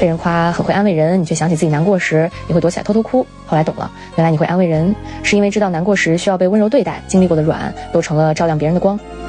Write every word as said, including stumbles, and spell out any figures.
被人夸很会安慰人，你却想起自己难过时，你会躲起来偷偷哭。后来懂了，原来你会安慰人，是因为知道难过时需要被温柔对待，经历过的软都成了照亮别人的光。